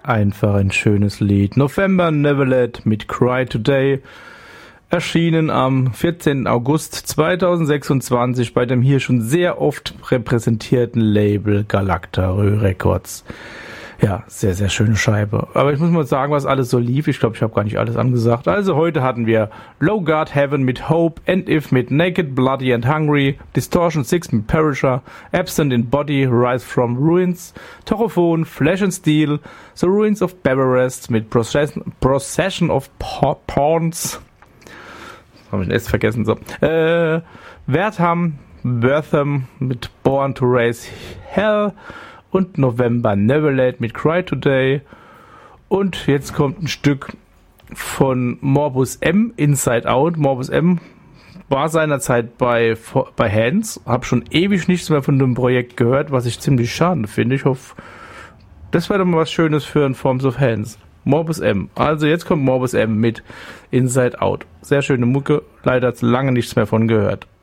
Einfach ein schönes Lied. November Neverland mit Cry Today. Erschienen am 14. August 2026 bei dem hier schon sehr oft repräsentierten Label Galactarö Records. Ja, sehr, sehr schöne Scheibe. Aber ich muss mal sagen, was alles so lief. Ich glaube, ich habe gar nicht alles angesagt. Also heute hatten wir Low Guard Heaven mit Hope, End If mit Naked, Bloody and Hungry, Distortion 6 mit Perisher, Absent in Body, Rise from Ruins, Torophon, Flesh and Steel, The Ruins of Beverest mit Procession of Pawns. Habe ich jetzt vergessen. So. Wertham mit Born to Raise Hell und November Neverland mit Cry Today. Und jetzt kommt ein Stück von Morbus M, Inside Out. Morbus M war seinerzeit bei Hands. Habe schon ewig nichts mehr von dem Projekt gehört, was ich ziemlich schade finde. Ich hoffe, das wäre doch mal was Schönes für ein Forms of Hands. Morbus M. Also jetzt kommt Morbus M mit Inside Out. Sehr schöne Mucke, leider lange nichts mehr von gehört.